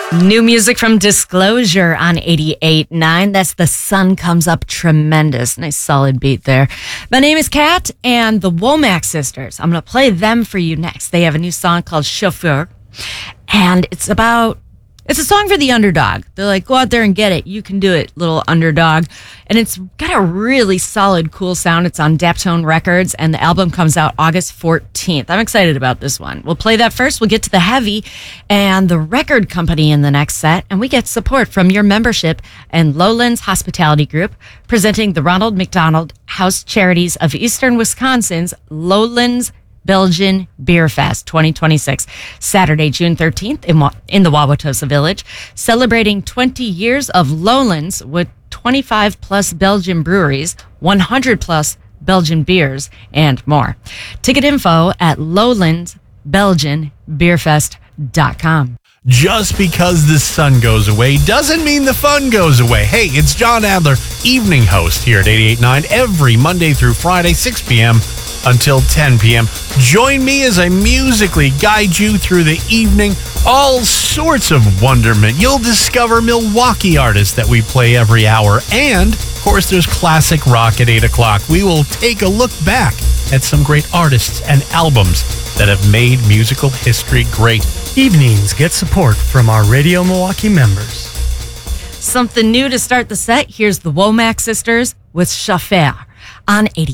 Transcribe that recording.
New music from Disclosure on 88.9. That's The Sun Comes Up Tremendous. Nice solid beat there. My name is Kat and the Womack Sisters. I'm going to play them for you next. They have a new song called Chauffeur. And it's a song for the underdog. They're like, go out there and get it. You can do it, little underdog. And it's got a really solid, cool sound. It's on Daptone Records, and the album comes out August 14th. I'm excited about this one. We'll play that first. We'll get to the heavy and the record company in the next set, and we get support from your membership and Lowlands Hospitality Group, presenting the Ronald McDonald House Charities of Eastern Wisconsin's Lowlands Belgian Beer Fest 2026, Saturday, June 13th in the Wauwatosa Village, celebrating 20 years of Lowlands with 25 plus Belgian breweries, 100 plus Belgian beers, and more. Ticket info at lowlandsbelgianbeerfest.com. Just because the sun goes away doesn't mean the fun goes away. Hey, it's John Adler, evening host here at 88.9 every Monday through Friday, 6 p.m. until 10 p.m. Join me as I musically guide you through the evening. All sorts of wonderment. You'll discover Milwaukee artists that we play every hour. And, of course, there's classic rock at 8 o'clock. We will take a look back at some great artists and albums that have made musical history great. Evenings get support from our Radio Milwaukee members. Something new to start the set. Here's the Womack Sisters with Chauffeur on 88.